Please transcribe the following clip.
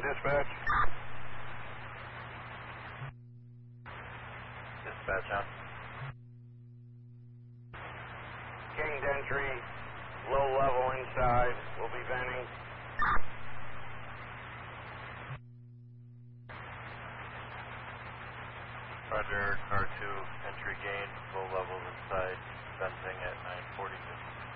dispatch. Dispatch on. Gained entry, low level inside, we'll be venting. Roger, car 2, entry gain, low levels inside, venting at 940.